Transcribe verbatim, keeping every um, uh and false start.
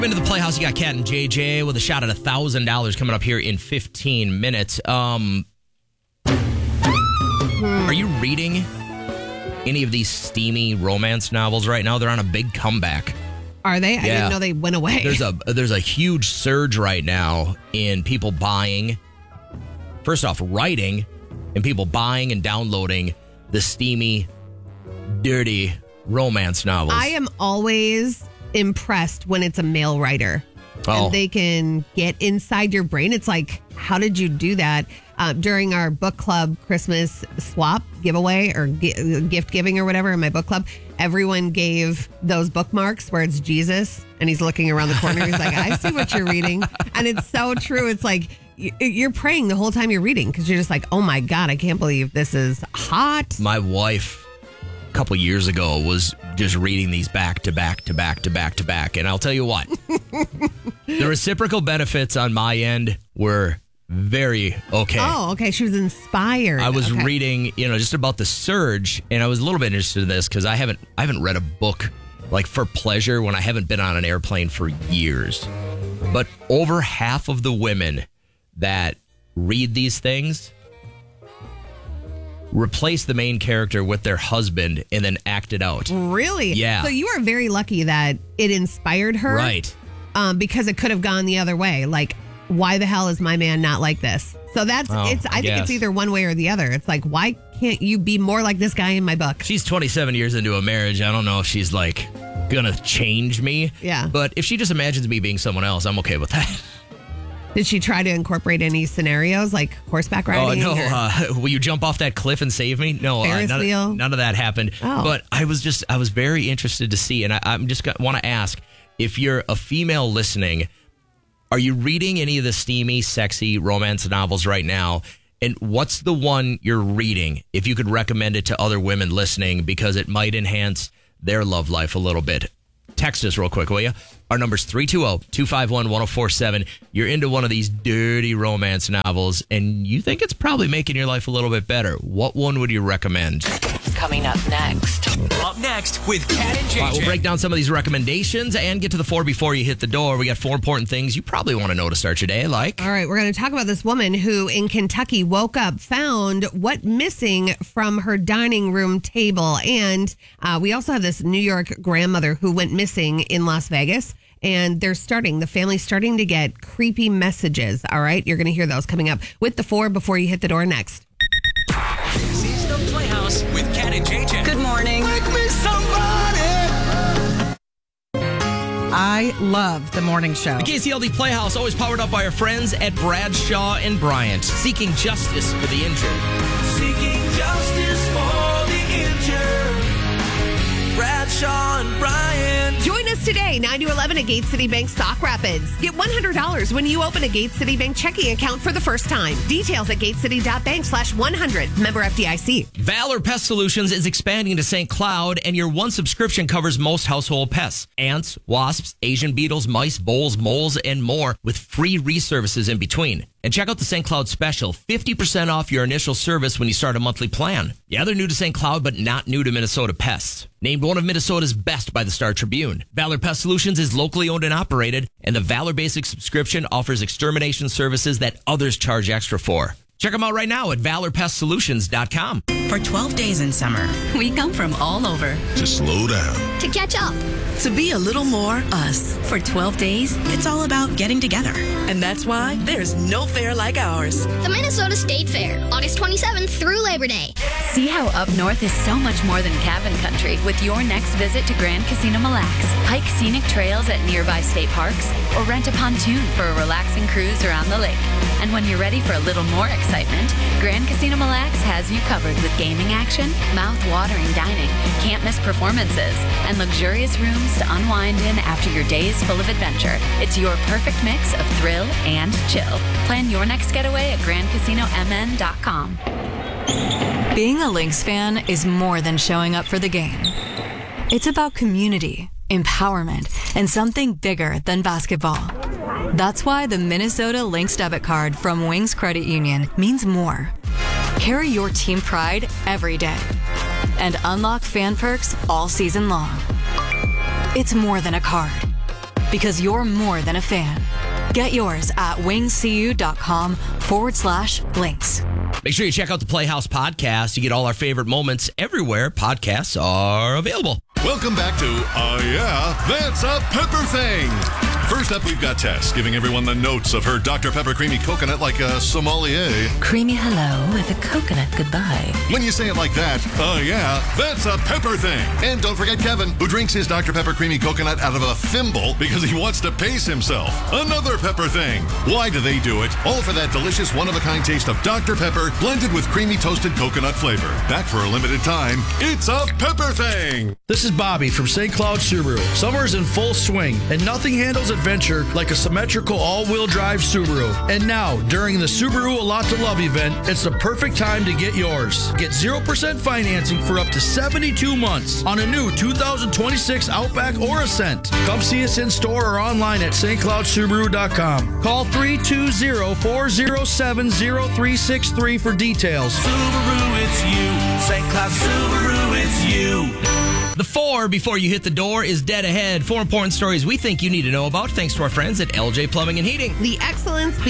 Into the Playhouse, you got Kat and J J with a shot at one thousand dollars coming up here in fifteen minutes. Um, are you reading any of these steamy romance novels right now? They're on a big comeback. Are they? I Yeah. didn't know they went away. There's a there's a huge surge right now in people buying, first off, writing, and people buying and downloading the steamy, dirty romance novels. I am always impressed when it's a male writer. Oh. And they can get inside your brain. It's like, how did you do that? Uh, during our book club Christmas swap giveaway or gi- gift giving or whatever in my book club, everyone gave those bookmarks where it's Jesus and he's looking around the corner. He's like, I see what you're reading. And it's so true. It's like y- you're praying the whole time you're reading because you're just like, oh my God, I can't believe this is hot. My wife a couple years ago was just reading these back to back to back to back to back. And I'll tell you what, the reciprocal benefits on my end were very okay. Oh, okay. She was inspired. I was Okay. reading, you know, just about the surge, and I was a little bit interested in this because I haven't, I haven't read a book like for pleasure when I haven't been on an airplane for years. But over half of the women that read these things replace the main character with their husband and then act it out. Really? Yeah. So you are very lucky that it inspired her. Right. Um, because it could have gone the other way. Like, why the hell is my man not like this? So that's, Oh, it's, I think yes. it's either one way or the other. It's like, why can't you be more like this guy in my book? She's twenty-seven years into a marriage. I don't know if she's like gonna change me. Yeah. But if she just imagines me being someone else, I'm okay with that. Did she try to incorporate any scenarios like horseback Oh, riding? no. or- Uh, will you jump off that cliff and save me? No, uh, Ferris none, wheel? none of that happened. Oh. But I was just, I was very interested to see. And I, I'm just want to ask if you're a female listening, are you reading any of the steamy, sexy romance novels right now? And what's the one you're reading? If you could recommend it to other women listening, because it might enhance their love life a little bit. Text us real quick, will you? Our number's three two zero, two five one, one zero four seven. You're into one of these dirty romance novels, and you think it's probably making your life a little bit better. What one would you recommend? Coming up next. Up next with Kat and J J. All right, we'll break down some of these recommendations and get to the four before you hit the door. We got four important things you probably want to know to start your day, like... All right, we're going to talk about this woman who in Kentucky woke up, found what missing from her dining room table. And uh, we also have this New York grandmother who went missing in Las Vegas. And they're starting, the family's starting to get creepy messages. All right, you're going to hear those coming up with the four before you hit the door next. This is the Playhouse with Kat and J J. Good morning. Make me somebody. I love the morning show. The K C L D Playhouse, always powered up by our friends at Bradshaw and Bryant, seeking justice for the injured. Seeking justice for the injured. Bradshaw and Bryant. Join us today, nine to eleven at Gate City Bank Stock Rapids. Get one hundred dollars when you open a Gate City Bank checking account for the first time. Details at gatecity.bank slash 100. Member F D I C. Valor Pest Solutions is expanding to Saint Cloud, and your one subscription covers most household pests. Ants, wasps, Asian beetles, mice, voles, moles, and more, with free reservices in between. And check out the Saint Cloud special, fifty percent off your initial service when you start a monthly plan. Yeah, they're new to Saint Cloud, but not new to Minnesota pests. Named one of Minnesota's best by the Star Tribune. Valor Pest Solutions is locally owned and operated, and the Valor Basic subscription offers extermination services that others charge extra for. Check them out right now at valor pest solutions dot com. For twelve days in summer, we come from all over. To slow down. To catch up. To be a little more us. For twelve days, it's all about getting together. And that's why there's no fair like ours. The Minnesota State Fair, August twenty-seventh through Labor Day. See how up north is so much more than cabin country with your next visit to Grand Casino Mille Lacs. Hike scenic trails at nearby state parks or rent a pontoon for a relaxing cruise around the lake. And when you're ready for a little more excitement, Grand Casino Mille Lacs has you covered with gaming action, mouth-watering dining, can't-miss performances, and luxurious rooms to unwind in after your day is full of adventure. It's your perfect mix of thrill and chill. Plan your next getaway at grand casino m n dot com. Being a Lynx fan is more than showing up for the game. It's about community, empowerment, and something bigger than basketball. That's why the Minnesota Lynx debit card from Wings Credit Union means more. Carry your team pride every day and unlock fan perks all season long. It's more than a card. because you're more than a fan. Get yours at wingcu.com forward slash links. Make sure you check out the Playhouse podcast. You get all our favorite moments everywhere podcasts are available. Welcome back to Oh Yeah, That's a Pepper Thing. First up, we've got Tess giving everyone the notes of her Doctor Pepper Creamy Coconut like a sommelier. Creamy hello with a coconut goodbye. When you say it like that, oh yeah, that's a pepper thing. And don't forget Kevin, who drinks his Doctor Pepper Creamy Coconut out of a thimble because he wants to pace himself. Another pepper thing. Why do they do it? All for that delicious one-of-a-kind taste of Doctor Pepper blended with creamy toasted coconut flavor. Back for a limited time, it's a pepper thing. This is Bobby from Saint Cloud Subaru. Summer's in full swing, and nothing handles adventure like a symmetrical all-wheel drive Subaru. And now, during the Subaru A Lot to Love event, it's the perfect time to get yours. Get zero percent financing for up to seventy-two months on a new two thousand twenty-six Outback or Ascent. Come see us in store or online at st cloud subaru dot com. Call three two zero, four zero seven, zero three six three for details. Subaru, it's you. Saint Cloud Subaru, it's you. The four before you hit the door is dead ahead. Four important stories we think you need to know about thanks to our friends at L J Plumbing and Heating. The excellence